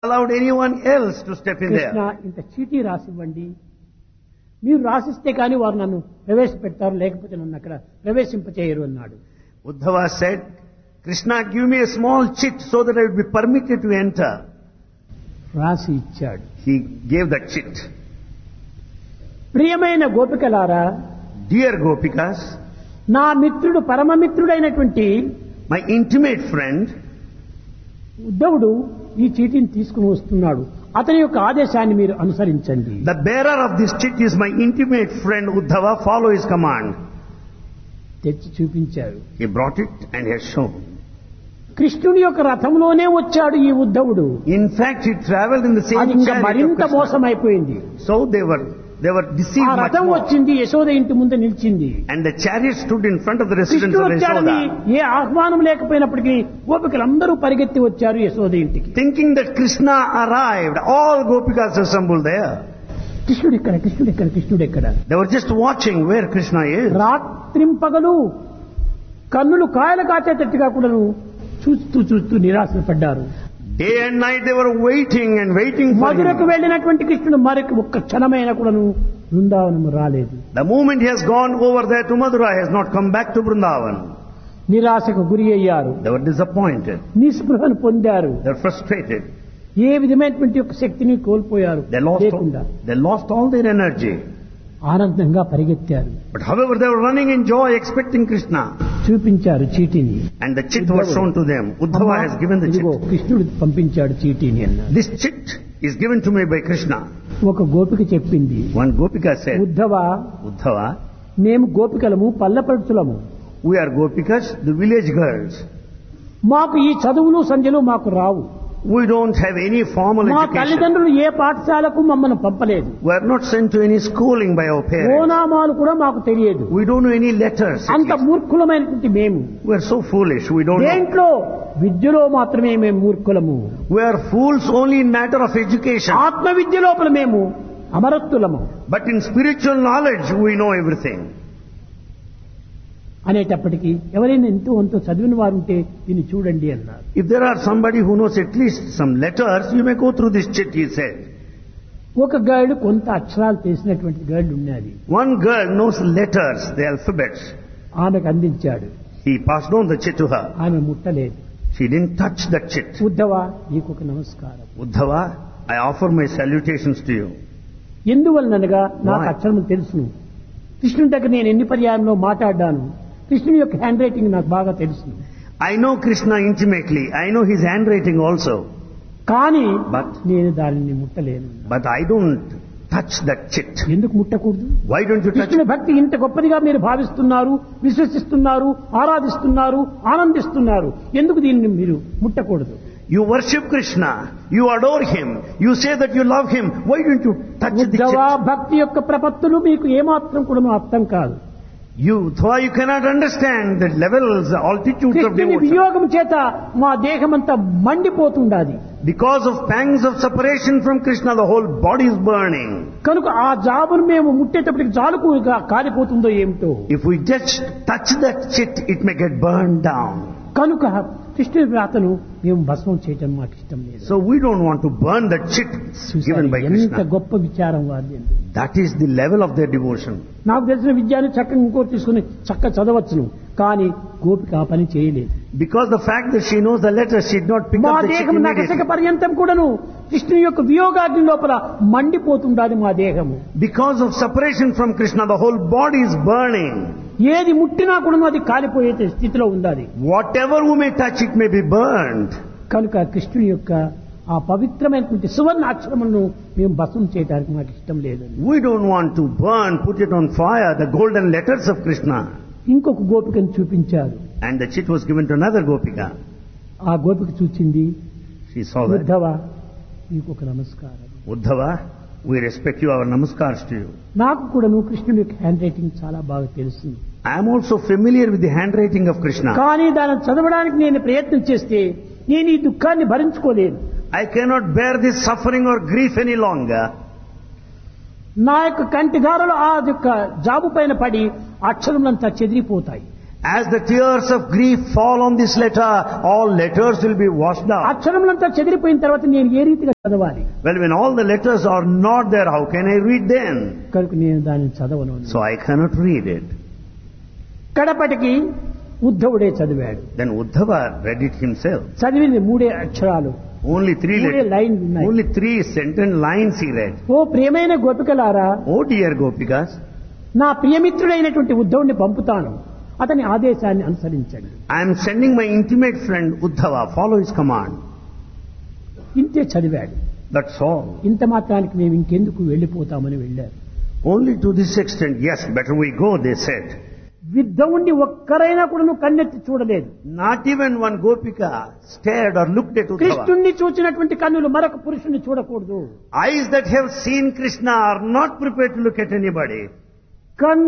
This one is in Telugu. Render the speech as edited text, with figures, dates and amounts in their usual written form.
allowed anyone else to step in Krishna there. ఇంత చీటీ రాసివ్వండి, మీరు రాసిస్తే కానీ వారు నన్ను ప్రవేశపెడతారు, లేకపోతే నన్ను అక్కడ ప్రవేశింపచేయరు అన్నాడు. Uddhava said, Krishna, give me a small chit so that I will be permitted to enter. రాసి ఇచ్చాడు. He gave that chit. ప్రియమైన గోపికలారా, Dear Gopikas, నా మిత్రుడు పరమమిత్రుడైనటువంటి my intimate friend, ఉద్ధవుడు ఈ చీటీని తీసుకుని వస్తున్నాడు, అతని యొక్క ఆదేశాన్ని మీరు అనుసరించండి. the bearer of this chit is my intimate friend Uddhava, follow his command. తెచ్చి చూపించారు. He brought it and he has shown. కృష్ణుని యొక్క రథంలోనే వచ్చాడు ఈ ఉద్ధవుడు. In fact, he traveled in the same అది ఇంకా chariot of మరింత Krishna. మోసమైపోయింది. So they were ఆ deceived much రథం more. వచ్చింది, యశోద ఇంటి ముందు నిలిచింది. And the chariot stood in front of the residence కృష్ణుడు of వచ్చాడని Yashoda. ఏ ఆహ్వానం లేకపోయినప్పటికీ గోపికలందరూ పరిగెత్తి వచ్చారు యశోద ఇంటికి. Thinking that Krishna arrived, all Gopikas assembled there. కృష్ణుడు ఎక్కడ, కృష్ణుడు ఎక్కడ, కృష్ణుడు ఎక్కడ. They were just watching where Krishna is. రాత్రింపగలు కన్నులు కాయలు కాచేటట్టుగా కూడాను చూస్తూ చూస్తూ నిరాశ పడ్డారు. Day and night they were waiting and waiting for మధురకు him. వెళ్ళినటువంటి కృష్ణుడు మరొక ఒక్క క్షణమైన కూడాను బృందావనము రాలేదు. The moment he has gone over there to Mathura, he has not come back to Vrindavan. నిరాశకు గురి అయ్యారు, They were disappointed. నిస్పృహను పొందారు, They were frustrated. ఏ విధమైనటువంటి యొక్క శక్తిని కోల్పోయారు. లేకుండా They lost all their energy. ఆనందంగా పరిగెత్తారు, But however, they were running in joy, expecting Krishna. చూపించారు చీటీని. And the chit was shown to them. Uddhava has given the ఇదిగో chit. కృష్ణుడు పంపించాడు చీటీని అన్నారు. This chit is given to me by Krishna. ఒక గోపిక చెప్పింది, One Gopika said, Uddhava, Uddhava, మేము గోపికలము పల్లెపడుచులము, we are Gopikas, the village girls. మాకు ఈ చదువులు సంధ్యలు మాకు రావు. We don't have any formal మా education. తల్లిదండ్రులు ఏ పాఠశాలకు మమ్మల్ని పంపలేదు. We are not sent to any schooling by our parents. ఓనామాలు కూడా మాకు తెలియదు. We don't know any letters. అంత మూర్ఖులమైనటువంటి మేము. We are so foolish. We don't know. దేంట్లో విద్యలో మాత్రమే మేము మూర్ఖులము. We are fools only in matter of education. ఆత్మ విద్య లోపల మేము అమరత్తులము But in spiritual knowledge, we know everything. అనేటప్పటికీ ఎవరైనా ఎంతో అంతో చదివిన వారు ఉంటే దీన్ని చూడండి అన్నారు. If there are somebody who knows at least some letters, you may go through this chit, he said. ఒక గైడ్ కొంత అక్షరాలు తెలిసినటువంటి గైడ్ ఉన్నది. One girl knows letters, the alphabets. ఆమెకు అందించాడు. He passed on the chit to her. ఆమె ముట్టలేదు. She didn't touch that chit. Uddhava, నీకు ఒక నమస్కారం. Uddhava, I offer my salutations to you. ఎందువలనగా నాకు Why? అక్షరం తెలుసును. కృష్ణుడి దగ్గర నేను ఎన్ని పర్యాయంలో మాట్లాడ్డాను. కృష్ణుడి యొక్క హ్యాండ్ రైటింగ్ నాకు బాగా తెలుసు. I know Krishna intimately. I know his handwriting also. కానీ But నేను దానిని ముట్టలేను. I don't touch that chit. ఎందుకు ముట్టకూడదు? Why don't you touch కృష్ణుని it? భక్తి ఇంత గొప్పదిగా మీరు భావిస్తున్నారు, విశ్వసిస్తున్నారు, ఆరాధిస్తున్నారు, ఆనందిస్తున్నారు. ఎందుకు దీన్ని మీరు ముట్టకూడదు? You worship Krishna. You adore him. You say that you love him. Why don't you touch the Uddhava, chit? భక్తి యొక్క ప్రపత్తులు మీకు ఏమాత్రం కూడా అర్థం కాదు. You cannot understand the levels, the altitudes of కృష్ణుని devotion. వియోగం చేత మా దేహమంతా మండిపోతుండాది. Because of pangs of separation from Krishna, the whole body is burning. కనుక ఆ జాబును మేము ముట్టేటప్పటికి జాలుకుగా కాలిపోతుందో ఏమిటో. If we just touch that chit, it may get burned down. కనుక కృష్ణుని వ్రాతను మేము భస్మం చేయటం మాకు ఇష్టం లేదు. So we don't want to burn that chit given by ఎంత Krishna. గొప్ప విచారం వారిది. That is the level of their devotion. నాకు తెలిసిన విద్యాన్ని చక్కగా ఇంకోటి తీసుకుని చక్కగా చదవచ్చును, కానీ గోపిక ఆ పని చేయలేదు. Because the fact that she knows the letters, she did not pick మా up the chit దేహం నకసక immediately. పర్యంతం కూడాను కృష్ణుని యొక్క వియోగాగ్ని లోపల మండిపోతుండాలి మా దేహము. Because of separation from Krishna, the whole body is burning. ఏది ముట్టినా కూడాను అది కాలిపోయే స్థితిలో ఉండాలి. Whatever we may touch, it may be burned. కనుక కృష్ణుని యొక్క ఆ పవిత్రమైనటువంటి సువర్ణ అక్షరములను మేము భస్మం చేయడానికి మాకు ఇష్టం లేదు. We don't want to burn, put it on fire, the golden letters of Krishna. ఇంకొక గోపికను చూపించారు. And the chit was given to another Gopika. ఆ గోపిక చూచింది, She saw that. ఉద్ధవ, నీకు ఒక నమస్కారం. Uddhava, we respect you, our namaskars to you. నాకు కూడాను కృష్ణుని యొక్క హ్యాండ్ రైటింగ్ చాలా బాగా తెలుసు. I am also familiar with the handwriting of Krishna. కానీ దాన్ని చదవడానికి నేను ప్రయత్నం చేస్తే నేను ఈ దుఃఖాన్ని భరించుకోలేను. I cannot bear this suffering or grief any longer. నా యొక్క కంటిగారలు ఆ యొక్క జాబు పైన పడి అక్షరములంతా చెదిరిపోతాయి. As the tears of grief fall on this letter, all letters will be washed out. అక్షరములంతా చెదిరిపోయిన తర్వాత నేను ఏ రీతిగా చదవాలి? Well, when all the letters are not there, how can I read them? కనుక నేను దానిని చదవను. So I cannot read it. కడపటికి ఉద్ధవుడే చదివాడు. Then Uddhava read it himself. చదివింది 3 అక్షరాలు. Only 3 3 లైన్లు ఉన్నాయి. Only 3 sentence lines he read. ఓ ప్రియమైన గోపికలారా, Oh dear Gopikas, నా ప్రియమిత్రుడైనటువంటి ఉద్ధవుడిని పంపుతాను, అతని ఆదేశాన్ని అనుసరించండి. I am sending my intimate friend Uddhava, follow his command. ఇంతే చదివాడు. That's all. ఇంత మాత్రానికి మేము ఇంకెందుకు వెళ్ళిపోతామని వెళ్ళారు. Only to this extent, yes, better we go, they said. ఉద్ధవుణ్ణి ఒక్కరైనా కూడా నువ్వు కన్నెత్తి చూడలేదు. Not even one Gopika stared or looked at Uddhava. కృష్ణుణ్ణి చూచినటువంటి కన్నులు మరొక పురుషుణ్ణి చూడకూడదు. Eyes that have seen Krishna are not prepared to look at anybody.